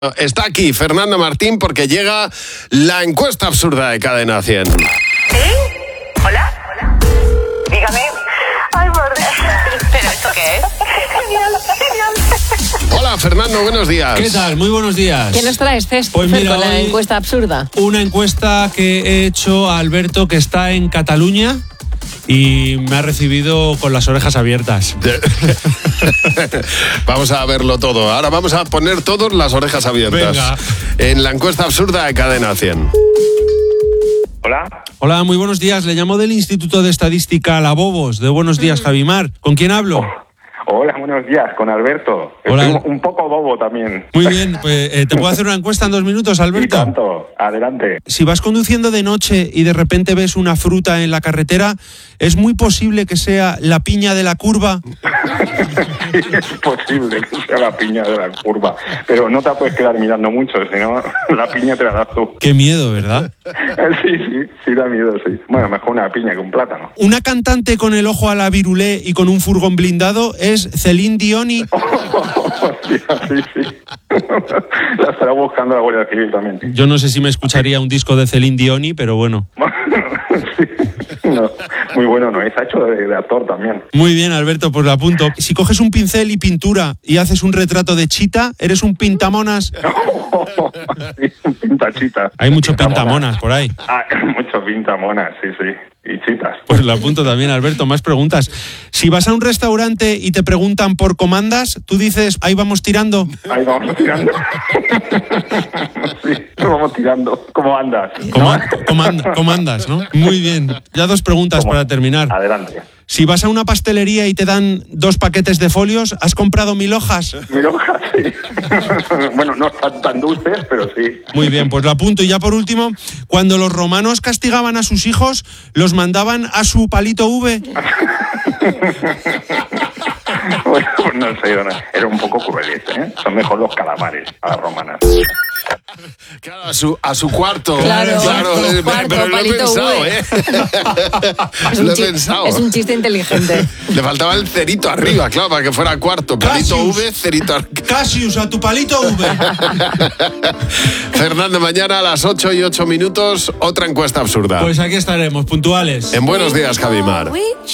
Está aquí Fernando Martín porque llega la encuesta absurda de Cadena 100. ¿Sí? ¿Hola? Dígame. Ay, por Dios. ¿Pero esto qué es? Genial. Hola Fernando, buenos días. ¿Qué tal? Muy buenos días. ¿Qué nos traes, Cés? Pues mira, con la hoy encuesta absurda. Una encuesta que he hecho a Alberto, que está en Cataluña y me ha recibido con las orejas abiertas. Vamos a verlo todo. Ahora vamos a poner todos las orejas abiertas. Venga. En la encuesta absurda de Cadena 100. Hola. Hola, muy buenos días. Le llamo del Instituto de Estadística La Bobos. De Buenos Días, Javimar. ¿Con quién hablo? Hola, buenos días, con Alberto. Hola. Estoy un poco bobo también. Muy bien, pues ¿te puedo hacer una encuesta en 2 minutos, Y Alberto? tanto, adelante. Si vas conduciendo de noche y de repente ves una fruta en la carretera, ¿es muy posible que sea la piña de la curva? Sí, es posible que sea la piña de la curva, pero no te puedes quedar mirando mucho, si no, la piña te la das tú. Qué miedo, ¿verdad? Sí, da miedo, sí. Bueno, mejor una piña que un plátano. Una cantante con el ojo a la virulé y con un furgón blindado es Celine Dion. Sí. La estará buscando la Guardia Civil también. Yo no sé si me escucharía un disco de Celine Dion, pero bueno. Sí. No, muy bueno, ¿no? Es hecho de actor también. Muy bien, Alberto, pues lo apunto. Si coges un pincel y pintura y haces un retrato de chita, ¿eres un pintamonas? Sí, un pintachita. Hay muchos pintamonas por ahí. Ah, muchos pintamonas, sí. Y chitas. Pues lo apunto también, Alberto. Más preguntas. Si vas a un restaurante y te preguntan por comandas, tú dices, ahí vamos tirando. Ahí vamos tirando. Sí, vamos tirando. ¿Cómo andas? ¿Cómo andas, no? Muy bien. Ya 2 preguntas para terminar. Adelante. Si vas a una pastelería y te dan 2 paquetes de folios, ¿has comprado 1000 hojas? 1000 hojas, sí. Bueno, no están tan dulces, pero sí. Muy bien, pues lo apunto. Y ya por último, cuando los romanos castigaban a sus hijos, los mandaban a su palito V. Bueno, pues no sé, era un poco crueles, ¿eh? Son mejor los calamares a las romanas. Claro, a su cuarto. Claro, pero lo he palito pensado, V. Lo he pensado. Es un chiste inteligente. Le faltaba el cerito arriba, claro, para que fuera cuarto. Palito Cassius. V, cerito arriba. Cassius, a tu palito V. Fernando, mañana a las 8:08, otra encuesta absurda. Pues aquí estaremos, puntuales. En Buenos Días, Javimar.